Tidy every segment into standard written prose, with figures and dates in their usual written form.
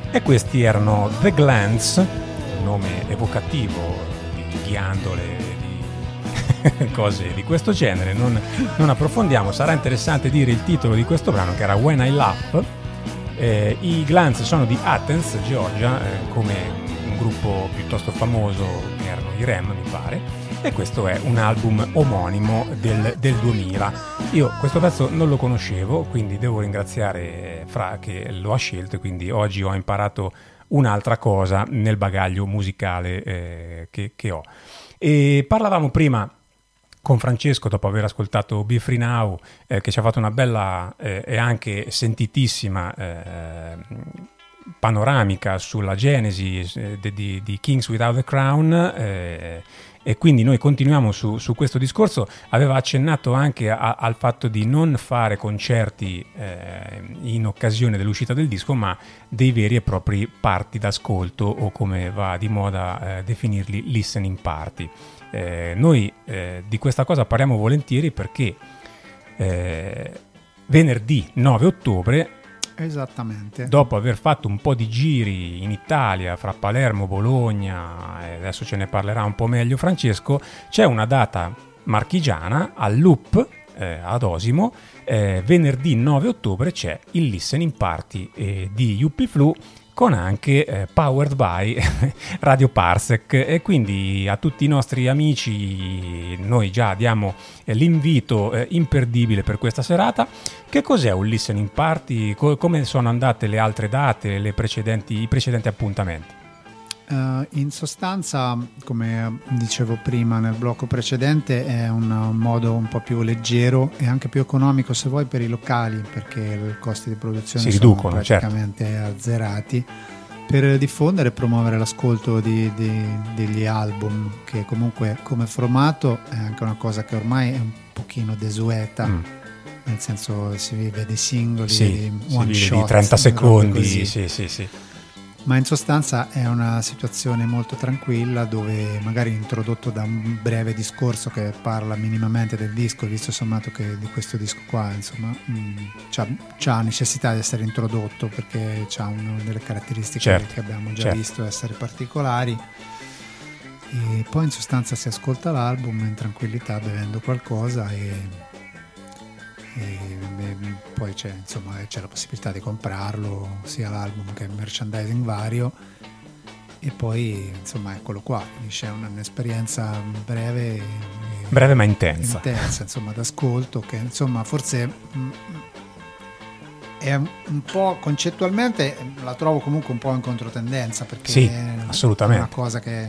E questi erano The Glands, un nome evocativo di ghiandole, di cose di questo genere. Non approfondiamo, sarà interessante dire il titolo di questo brano, che era When I Laugh. I Glands sono di Athens, Georgia, come un gruppo piuttosto famoso, che erano i Rem, mi pare. E questo è un album omonimo del 2000. Io questo pezzo non lo conoscevo, quindi devo ringraziare Fra che lo ha scelto, e quindi oggi ho imparato un'altra cosa nel bagaglio musicale che ho. E parlavamo prima con Francesco, dopo aver ascoltato Be Free Now, che ci ha fatto una bella e anche sentitissima panoramica sulla genesi di Kings Without a Crown, e quindi noi continuiamo su questo discorso. Aveva accennato anche al fatto di non fare concerti in occasione dell'uscita del disco, ma dei veri e propri party d'ascolto, o come va di moda definirli, listening party. Noi di questa cosa parliamo volentieri perché venerdì 9 ottobre, esattamente, dopo aver fatto un po' di giri in Italia fra Palermo, Bologna, e adesso ce ne parlerà un po' meglio Francesco, c'è una data marchigiana al Loop ad Osimo. Venerdì 9 ottobre c'è il listening party di Yuppie Flu, con anche powered by Radio Parsec, e quindi a tutti i nostri amici noi già diamo l'invito imperdibile per questa serata. Che cos'è un listening party? Come sono andate le altre date, i precedenti appuntamenti? In sostanza, come dicevo prima nel blocco precedente, è un modo un po' più leggero e anche più economico, se vuoi, per i locali, perché i costi di produzione si sono riducono, praticamente azzerati, per diffondere e promuovere l'ascolto degli album, che comunque come formato è anche una cosa che ormai è un pochino desueta. Nel senso, si vive dei singoli, sì, one shot di 30 secondi, sì. Ma in sostanza è una situazione molto tranquilla, dove magari introdotto da un breve discorso che parla minimamente del disco, visto sommato che di questo disco qua, insomma, c'ha necessità di essere introdotto, perché c'ha una delle caratteristiche che abbiamo già visto essere particolari. E poi in sostanza si ascolta l'album in tranquillità, bevendo qualcosa, e poi c'è la possibilità di comprarlo, sia l'album che il merchandising vario, e poi insomma eccolo qua, c'è un'esperienza breve ma intensa insomma, d'ascolto, che insomma forse è un po' concettualmente la trovo comunque un po' in controtendenza, perché sì, è assolutamente una cosa che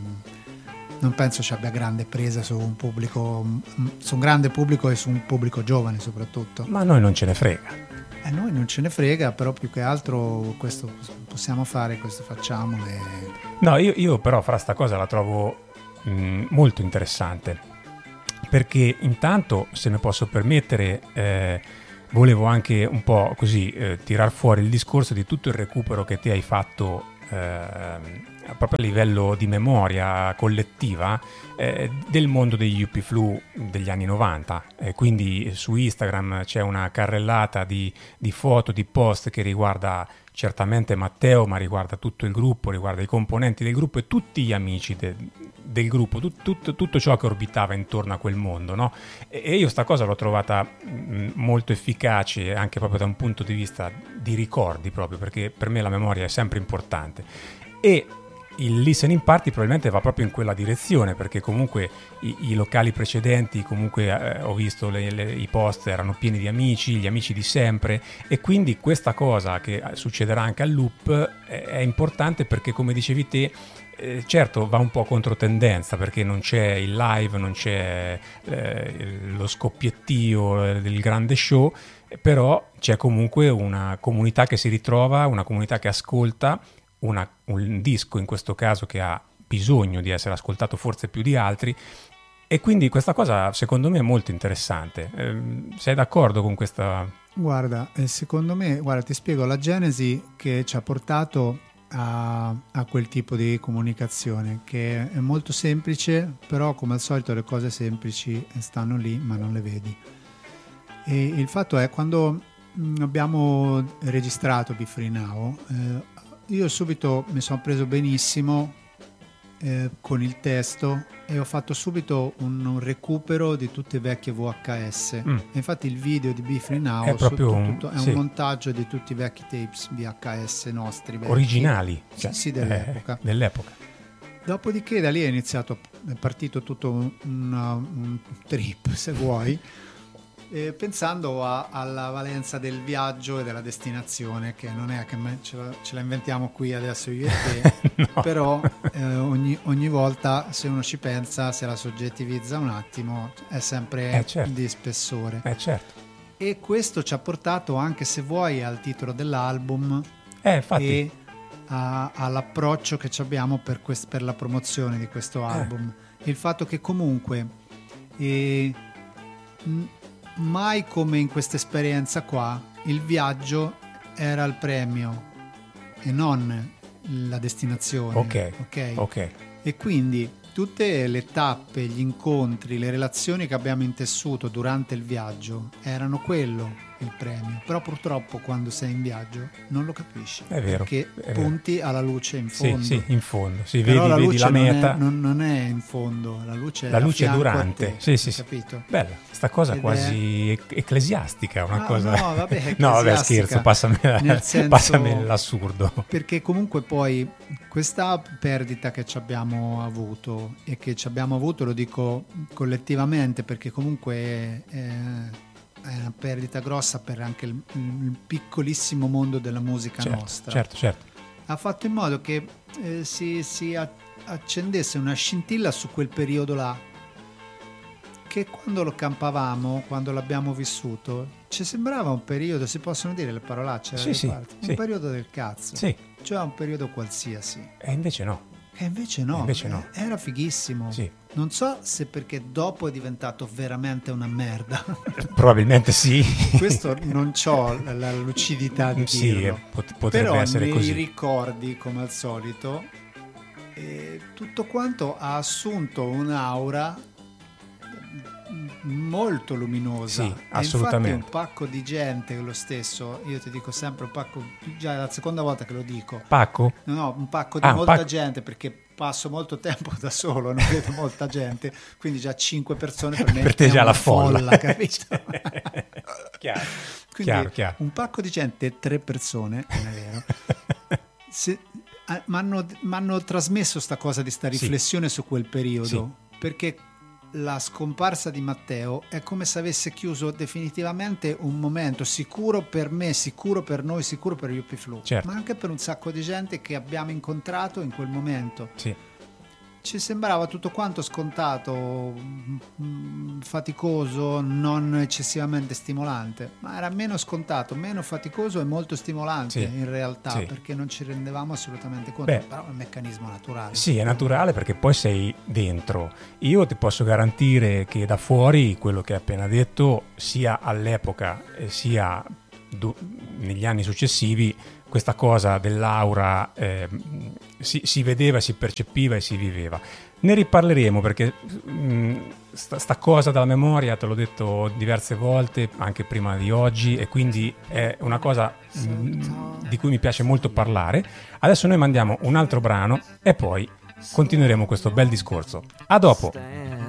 non penso ci abbia grande presa su un grande pubblico e su un pubblico giovane soprattutto. Ma a noi non ce ne frega. A noi non ce ne frega, però più che altro questo possiamo fare, questo facciamo. No, io però fra sta cosa la trovo molto interessante, perché intanto, se mi posso permettere, volevo anche un po' così tirar fuori il discorso di tutto il recupero che ti hai fatto proprio a livello di memoria collettiva del mondo degli Yuppie Flu degli anni 90. Quindi su Instagram c'è una carrellata di foto, di post che riguarda certamente Matteo, ma riguarda tutto il gruppo, riguarda i componenti del gruppo e tutti gli amici del gruppo, tutto ciò che orbitava intorno a quel mondo, no? E io sta cosa l'ho trovata molto efficace, anche proprio da un punto di vista di ricordi, proprio perché per me la memoria è sempre importante. E il listening party probabilmente va proprio in quella direzione, perché comunque i locali precedenti, comunque ho visto i post, erano pieni di amici, gli amici di sempre, e quindi questa cosa che succederà anche al Loop è importante, perché come dicevi te, certo va un po' controtendenza, perché non c'è il live, non c'è lo scoppiettio del grande show, però c'è comunque una comunità che si ritrova, una comunità che ascolta un disco, in questo caso, che ha bisogno di essere ascoltato forse più di altri, e quindi questa cosa secondo me è molto interessante. Sei d'accordo con questa? Guarda, secondo me, ti spiego la genesi che ci ha portato a quel tipo di comunicazione, che è molto semplice, però come al solito le cose semplici stanno lì ma non le vedi. E il fatto è, quando abbiamo registrato Be Free Now, io subito mi sono preso benissimo con il testo e ho fatto subito un recupero di tutte le vecchie VHS. E infatti il video di Be Free Now è proprio un montaggio di tutti i vecchi tapes VHS nostri vecchi, originali, sì, dell'epoca. Dopodiché da lì è partito tutto un trip, se vuoi, pensando alla valenza del viaggio e della destinazione, che non è che ce la inventiamo qui adesso io e te, no. Però ogni volta, se uno ci pensa, se la soggettivizza un attimo, è sempre certo. di spessore. Certo. E questo ci ha portato, anche se vuoi, al titolo dell'album infatti. E all'approccio che abbiamo per la promozione di questo album. Il fatto che comunque mai come in questa esperienza qua il viaggio era il premio e non la destinazione. Ok. E quindi tutte le tappe, gli incontri, le relazioni che abbiamo intessuto durante il viaggio erano quello il premio. Però purtroppo quando sei in viaggio non lo capisci. È vero. Perché punti alla luce in fondo. Sì, in fondo. Sì, però vedi la meta. Non è in fondo, la luce è durante. Sì. Capito? Bella, sta cosa quasi ecclesiastica, una cosa. No, vabbè, no, vabbè, scherzo, passami l'assurdo. Perché comunque poi questa perdita che ci abbiamo avuto, e che ci abbiamo avuto, lo dico collettivamente, perché comunque è una perdita grossa per anche il piccolissimo mondo della musica nostra. Certo. Ha fatto in modo che si accendesse una scintilla su quel periodo là, che quando lo campavamo, quando l'abbiamo vissuto, ci sembrava un periodo, si possono dire le parolacce, un periodo del cazzo, cioè un periodo qualsiasi. E invece no. Era fighissimo. Sì. Non so se perché dopo è diventato veramente una merda. Probabilmente sì. Questo non c'ho la lucidità di dirlo. Potrebbe però essere così. Però nei ricordi, come al solito, tutto quanto ha assunto un'aura molto luminosa. Sì, assolutamente. Infatti un pacco di gente, lo stesso, io ti dico sempre un pacco, già è la seconda volta che lo dico. Pacco? No, un pacco di molta gente, perché passo molto tempo da solo, non vedo molta gente, quindi già 5 persone per me per te è già una la folla, capito? Chiaro. Un pacco di gente, 3 persone, non è vero. M'hanno trasmesso sta cosa di sta riflessione su quel periodo, perché la scomparsa di Matteo è come se avesse chiuso definitivamente un momento sicuro per me, sicuro per noi, sicuro per Yuppie Flu, ma anche per un sacco di gente che abbiamo incontrato in quel momento. Ci sembrava tutto quanto scontato, faticoso, non eccessivamente stimolante, ma era meno scontato, meno faticoso e molto stimolante in realtà, perché non ci rendevamo assolutamente conto. Però è un meccanismo naturale. Sì, è naturale perché poi sei dentro. Io ti posso garantire che da fuori quello che hai appena detto, sia all'epoca sia negli anni successivi, questa cosa dell'aura si vedeva, si percepiva e si viveva. Ne riparleremo perché sta cosa dalla memoria te l'ho detto diverse volte, anche prima di oggi, e quindi è una cosa di cui mi piace molto parlare. Adesso noi mandiamo un altro brano e poi continueremo questo bel discorso. A dopo!